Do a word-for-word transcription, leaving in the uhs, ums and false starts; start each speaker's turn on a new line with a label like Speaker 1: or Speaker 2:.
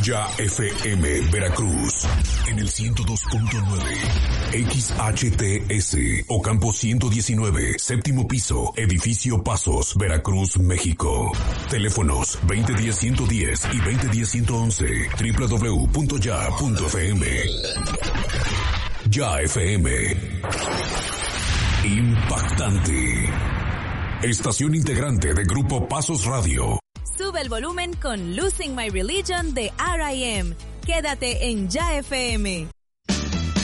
Speaker 1: Ya F M Veracruz en el ciento dos punto nueve, X H T S Ocampo ciento diecinueve, séptimo piso, edificio Pasos, Veracruz, México. Teléfonos veinte diez ciento diez y veinte diez ciento once, doble u doble u doble u punto ya punto f m. Ya F M. Impactante. Estación integrante de Grupo Pasos Radio.
Speaker 2: Sube el volumen con Losing My Religion de R I M. Quédate en Ya F M.